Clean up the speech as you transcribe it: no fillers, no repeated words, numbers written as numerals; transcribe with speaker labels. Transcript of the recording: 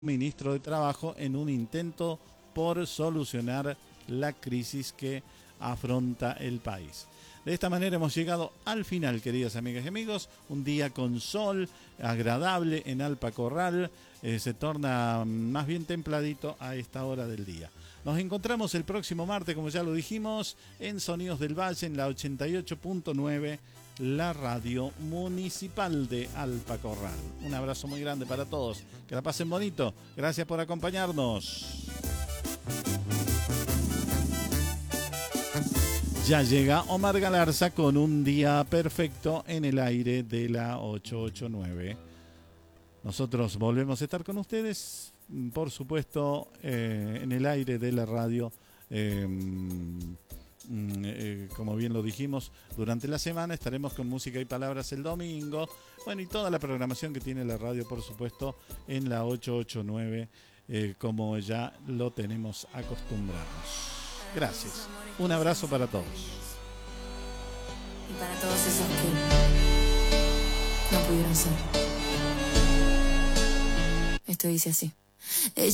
Speaker 1: ministro de Trabajo en un intento por solucionar la crisis que afronta el país. De esta manera hemos llegado al final, queridas amigas y amigos. Un día con sol, agradable en Alpa Corral. Se torna más bien templadito a esta hora del día. Nos encontramos el próximo martes, como ya lo dijimos, en Sonidos del Valle, en la 88.9, la radio municipal de Alpa Corral. Un abrazo muy grande para todos. Que la pasen bonito. Gracias por acompañarnos. Ya llega Omar Galarza con Un Día Perfecto en el aire de la 889. Nosotros volvemos a estar con ustedes, por supuesto, en el aire de la radio, como bien lo dijimos, durante la semana estaremos con Música y Palabras el domingo, bueno, y toda la programación que tiene la radio, por supuesto, en la 889, como ya lo tenemos acostumbrados. Gracias. Un abrazo para todos.
Speaker 2: Y para todos esos que no pudieron ser. Esto dice así.